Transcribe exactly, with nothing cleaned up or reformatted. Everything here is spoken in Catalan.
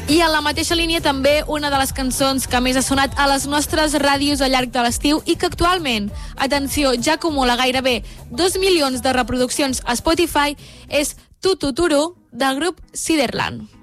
I en la mateixa línia també una de les cançons que més ha sonat a les nostres ràdios al llarg de l'estiu i que actualment, atenció, ja acumula gairebé dos milions de reproduccions a Spotify és Tu Tu Turu del grup Ciderland.